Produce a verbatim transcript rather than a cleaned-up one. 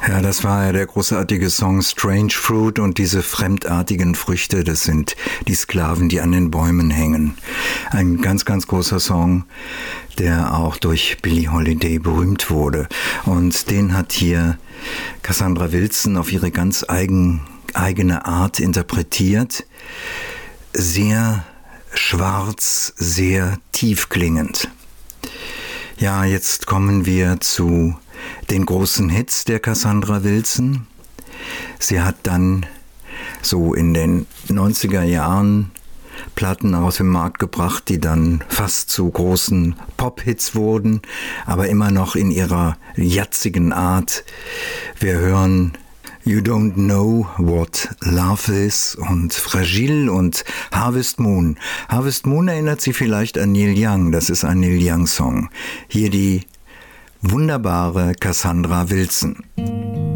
Ja, das war ja der großartige Song Strange Fruit, und diese fremdartigen Früchte, das sind die Sklaven, die an den Bäumen hängen. Ein ganz, ganz großer Song, der auch durch Billie Holiday berühmt wurde. Und den hat hier Cassandra Wilson auf ihre ganz eigen, eigene Art interpretiert. Sehr schwarz, sehr tiefklingend. Ja, jetzt kommen wir zu den großen Hits der Cassandra Wilson. Sie hat dann so in den neunziger Jahren Platten aus dem Markt gebracht, die dann fast zu großen Pop-Hits wurden, aber immer noch in ihrer jatzigen Art. Wir hören You Don't Know What Love Is und Fragile und Harvest Moon. Harvest Moon erinnert Sie vielleicht an Neil Young, das ist ein Neil Young-Song. Hier die wunderbare Cassandra Wilson.